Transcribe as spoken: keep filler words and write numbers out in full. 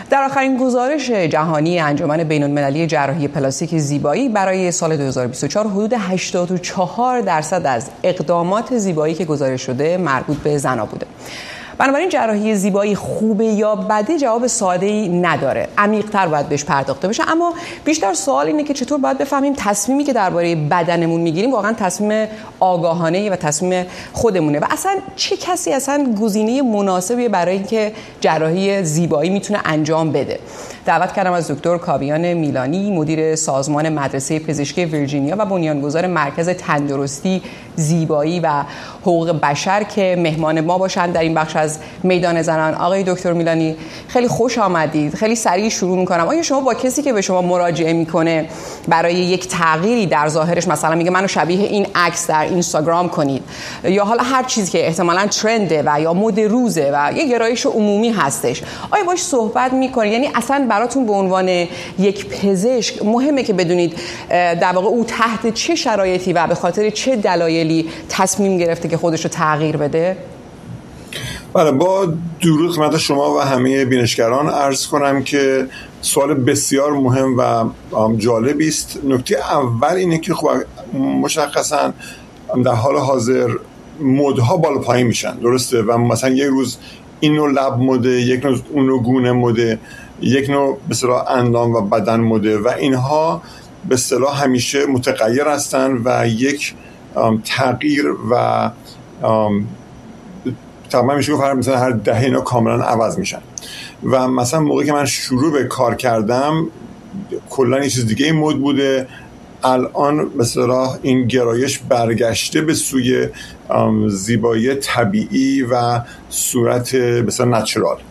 در آخرین گزارش جهانی انجمن بین‌المللی جراحی پلاستیک زیبایی برای سال دو هزار و بیست و چهار حدود هشتاد و چهار درصد از اقدامات زیبایی که گزارش شده مربوط به زن‌ها بوده. بنابراین جراحی زیبایی خوبه یا بده جواب ساده‌ای نداره. عمیق‌تر باید بهش پرداخته بشه، اما بیشتر سوال اینه که چطور باید بفهمیم تصمیمی که درباره بدنمون میگیریم واقعا تصمیم آگاهانه‌ای و تصمیم خودمونه و اصلا چه کسی اصلا گزینه مناسبی برای اینکه جراحی زیبایی میتونه انجام بده. دعوت کردم از دکتر کاویان میلانی، مدیر سازمان مدرسه پزشکی ویرجینیا و بنیانگذار مرکز تندرستی، زیبایی و حقوق بشر که مهمان ما باشند در این بخش از میدان زنان. آقای دکتر میلانی خیلی خوش آمدید. خیلی سریع شروع میکنم. آیا شما با کسی که به شما مراجعه میکنه برای یک تغییری در ظاهرش، مثلا میگه منو شبیه این عکس در اینستاگرام کنید، یا حالا هر چیزی که احتمالاً ترنده و یا مد روزه و یه گرایش عمومی هستش، آیا باش صحبت میکنید؟ یعنی اصلا براتون به عنوان یک پزشک مهمه که بدونید در واقع او تحت چه شرایطی و به خاطر چه دلایلی تصمیم گرفته که خودش رو تغییر بده؟ بله، با درود خدمت شما و همه بینشگران عرض کنم که سوال بسیار مهم و جالبی است. نکته اول اینه که خب مشخصا در حال حاضر مدها بالا پایین میشن، درسته؟ و مثلا یک روز این نوع لب مده، یک روز اون نوع گونه مده، یک نوع به اصطلاح اندام و بدن مده و اینها به اصطلاح همیشه متغیر هستن و یک تغییر و تقریبا میشه گفت مثلا هر دهه اینا کاملا عوض میشن. و مثلا موقعی که من شروع به کار کردم کلا یه چیز دیگه این مد بوده، الان به اصطلاح این گرایش برگشته به سوی زیبایی طبیعی و صورت به اصطلاح نچرال.